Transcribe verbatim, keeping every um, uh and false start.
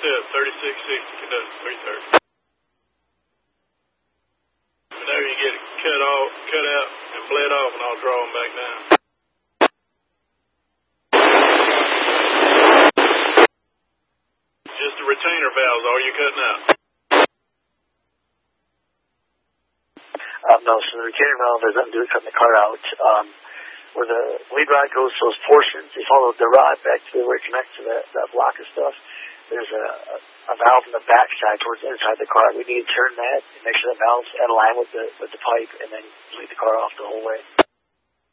said, thirty-six sixty, conduct three thirty. Whenever you get it cut off, cut out, and bled off, and I'll draw them back down. Just the retainer valves, all you cutting out? Um, no, so the retainer valve has nothing to do with cutting the car out. Um, where the lead rod goes to those portions, you follow the rod back to where it connects to that, that block of stuff. There's a, a, a valve in the back side towards the inside of the car. We need to turn that and make sure the valve's in line with the with the pipe, and then lead the car off the whole way.